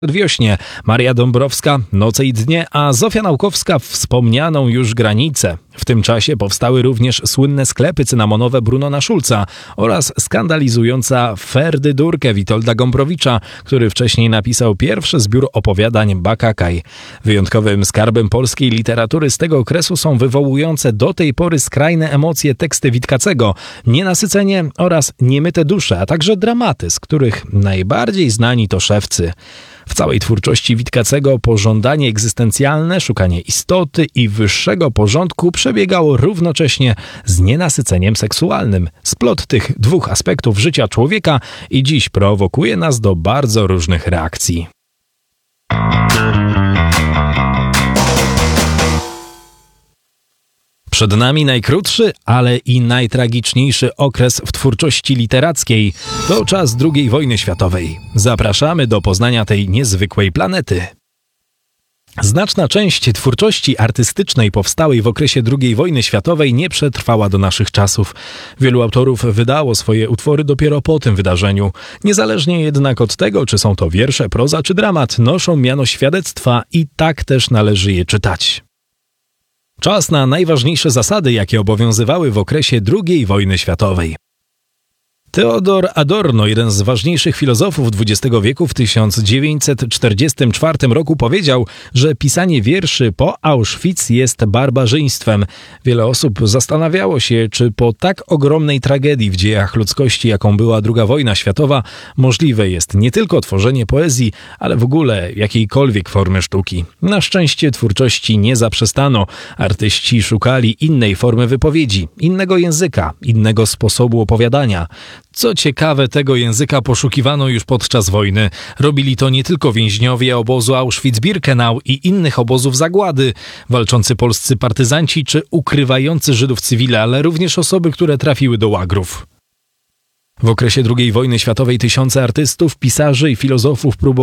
Wiośnie, Maria Dąbrowska, Noce i dnie, a Zofia Naukowska wspomnianą już Granicę. W tym czasie powstały również słynne sklepy cynamonowe Brunona Schulza oraz skandalizująca Ferdydurkę Witolda Gombrowicza, który wcześniej napisał pierwszy zbiór opowiadań Bakakaj. Wyjątkowym skarbem polskiej literatury z tego okresu są wywołujące do tej pory skrajne emocje teksty Witkacego, Nienasycenie oraz Niemyte dusze, a także dramaty, z których najbardziej znani to Szewcy. W całej twórczości Witkacego pożądanie egzystencjalne, szukanie istoty i wyższego porządku przebiegało równocześnie z nienasyceniem seksualnym. Splot tych dwóch aspektów życia człowieka i dziś prowokuje nas do bardzo różnych reakcji. Przed nami najkrótszy, ale i najtragiczniejszy okres w twórczości literackiej. To czas II wojny światowej. Zapraszamy do poznania tej niezwykłej planety. Znaczna część twórczości artystycznej powstałej w okresie II wojny światowej nie przetrwała do naszych czasów. Wielu autorów wydało swoje utwory dopiero po tym wydarzeniu. Niezależnie jednak od tego, czy są to wiersze, proza czy dramat, noszą miano świadectwa i tak też należy je czytać. Czas na najważniejsze zasady, jakie obowiązywały w okresie II wojny światowej. Theodor Adorno, jeden z ważniejszych filozofów XX wieku, w 1944 roku powiedział, że pisanie wierszy po Auschwitz jest barbarzyństwem. Wiele osób zastanawiało się, czy po tak ogromnej tragedii w dziejach ludzkości, jaką była II wojna światowa, możliwe jest nie tylko tworzenie poezji, ale w ogóle jakiejkolwiek formy sztuki. Na szczęście twórczości nie zaprzestano. Artyści szukali innej formy wypowiedzi, innego języka, innego sposobu opowiadania. Co ciekawe, tego języka poszukiwano już podczas wojny. Robili to nie tylko więźniowie obozu Auschwitz-Birkenau i innych obozów zagłady, walczący polscy partyzanci czy ukrywający Żydów cywile, ale również osoby, które trafiły do łagrów. W okresie II wojny światowej tysiące artystów, pisarzy i filozofów próbowało